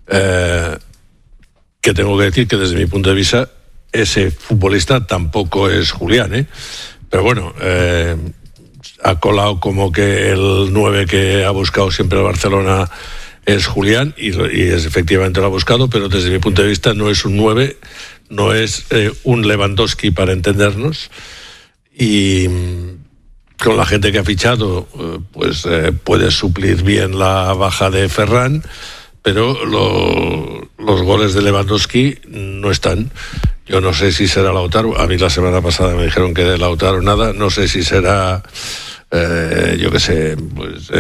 que tengo que decir que desde mi punto de vista ese futbolista tampoco es Julián, pero bueno, ha colado como que el 9 que ha buscado siempre el Barcelona es Julián, y es, efectivamente lo ha buscado, pero desde mi punto de vista no es un 9, no es un Lewandowski, para entendernos, y con la gente que ha fichado pues puede suplir bien la baja de Ferran, pero los goles de Lewandowski no están. Yo no sé si será Lautaro. A mí la semana pasada me dijeron que de Lautaro nada. No sé si será, yo qué sé, pues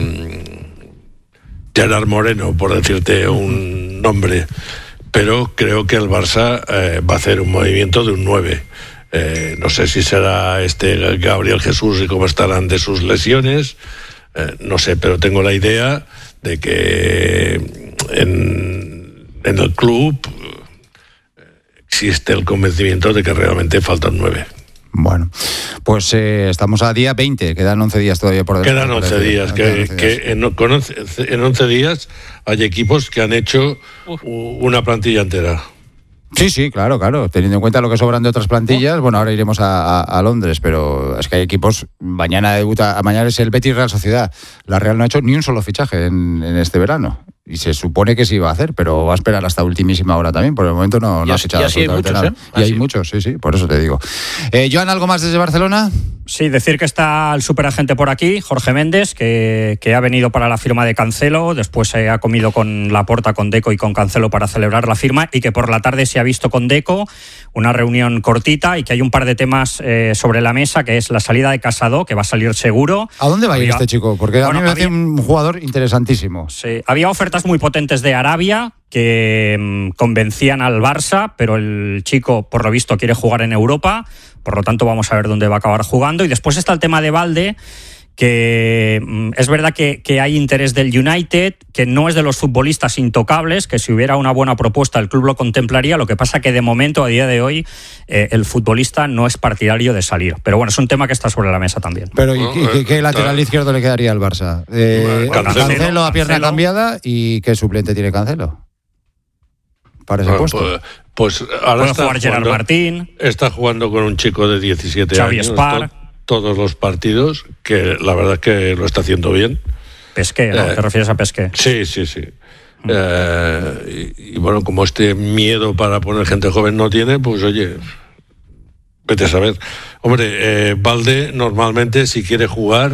Gerard Moreno, por decirte un nombre. Pero creo que el Barça va a hacer un movimiento de un 9. No sé si será Gabriel Jesús y cómo estarán de sus lesiones. No sé, pero tengo la idea de que en el club existe el convencimiento de que realmente faltan 9. Bueno, pues estamos a día 20, quedan 11 días todavía por delante. Quedan 11 días, en 11 días hay equipos que han hecho una plantilla entera. Sí, claro, teniendo en cuenta lo que sobran de otras plantillas. Bueno, ahora iremos a Londres, pero es que hay equipos. Mañana es el Betis Real Sociedad. La Real no ha hecho ni un solo fichaje en este verano, y se supone que sí va a hacer, pero va a esperar hasta ultimísima hora también. Por el momento no ha fichado absolutamente nada. Y hay muchos, sí, por eso te digo. Joan, ¿algo más desde Barcelona? Sí, decir que está el superagente por aquí, Jorge Méndez, que ha venido para la firma de Cancelo, después se ha comido con Laporta, con Deco y con Cancelo para celebrar la firma, y que por la tarde se ha visto con Deco, una reunión cortita, y que hay un par de temas sobre la mesa, que es la salida de Casado, que va a salir seguro. ¿A dónde va a ir este chico? Porque a mí me parece un jugador interesantísimo. Sí, había ofertas muy potentes de Arabia que convencían al Barça, pero el chico, por lo visto, quiere jugar en Europa, por lo tanto vamos a ver dónde va a acabar jugando. Y después está el tema de Balde, que es verdad que hay interés del United, que no es de los futbolistas intocables, que si hubiera una buena propuesta el club lo contemplaría. Lo que pasa que de momento, a día de hoy, el futbolista no es partidario de salir. Pero bueno, es un tema que está sobre la mesa también. Pero ¿y qué lateral izquierdo le quedaría al Barça? Cancelo a pierna cambiada, ¿y qué suplente tiene Cancelo para ese puesto? Pues ahora puede jugar Gerard Martín. Está jugando con un chico de 17 Xavi años. Spar. Todos los partidos, que la verdad es que lo está haciendo bien. Pesqué, ¿no? ¿Te refieres a Pesqué? Sí. Y bueno, como este miedo para poner gente joven no tiene, pues oye, vete a saber. Hombre, Balde normalmente, si quiere jugar,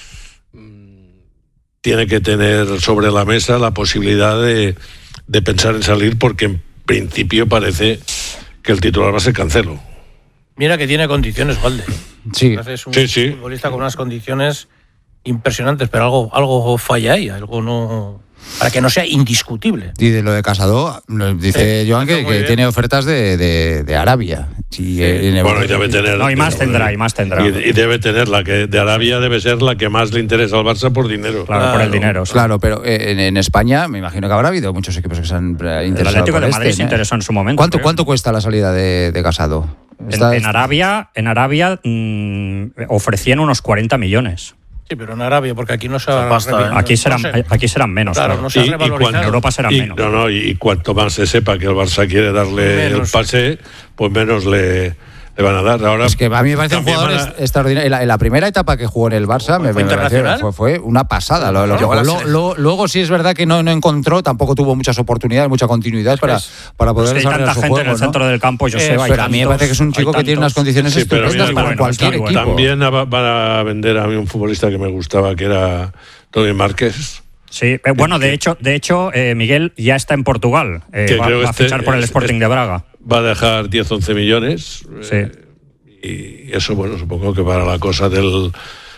tiene que tener sobre la mesa la posibilidad de pensar en salir, porque en principio parece que el titular va a ser Cancelo. Mira que tiene condiciones, Balde. Sí. Es un futbolista con unas condiciones impresionantes, pero algo falla ahí, algo no, para que no sea indiscutible. Y de lo de Casado, dice Joan que tiene ofertas de Arabia. Bueno, y debe tener. No, y más tendrá. Y debe tener la que de Arabia debe ser la que más le interesa al Barça por dinero. Claro, por el dinero. Sí. Claro, pero en España me imagino que habrá habido muchos equipos que se han interesado. El Atlético de Madrid se interesó en su momento. ¿Cuánto cuesta la salida de Casado? En Arabia ofrecían unos 40 millones. Sí, pero en Arabia, porque aquí no se aquí serán menos. Claro. No se en Europa serán menos. Y cuanto más se sepa que el Barça quiere darle el pase, pues menos le van a dar. Ahora, es que a mí me parece un jugador extraordinario. En la primera etapa que jugó en el Barça fue una pasada. Luego sí es verdad que no encontró, tampoco tuvo muchas oportunidades, mucha continuidad para poder desarrollar su juego. Hay tanta gente en el centro del campo, pero a mí me parece que es un chico que tiene unas condiciones estupendas para cualquier equipo. También van a vender a mí un futbolista que me gustaba, que era Tony Márquez. Sí, bueno, de hecho, Miguel ya está en Portugal. Va a fichar por el Sporting de Braga. Va a dejar 10-11 millones. Sí. Y eso, bueno, supongo que para la cosa del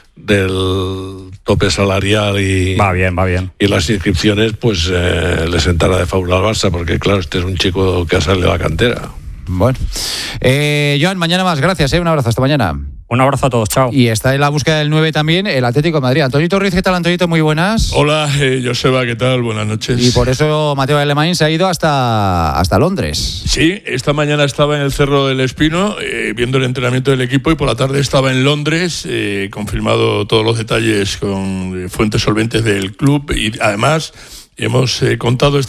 tope salarial y va bien. Y las inscripciones, pues le sentará de favor al Barça, porque claro, este es un chico que ha salido de la cantera. Bueno. Joan, mañana más. Gracias, un abrazo, hasta mañana. Un abrazo a todos, chao. Y está en la búsqueda del 9 también el Atlético de Madrid. Antonito Ruiz, ¿qué tal, Antonito? Muy buenas. Hola, Joseba, ¿qué tal? Buenas noches. Y por eso Mateo Alemán se ha ido hasta Londres. Sí, esta mañana estaba en el Cerro del Espino viendo el entrenamiento del equipo, y por la tarde estaba en Londres, confirmado todos los detalles con fuentes solventes del club, y además hemos contado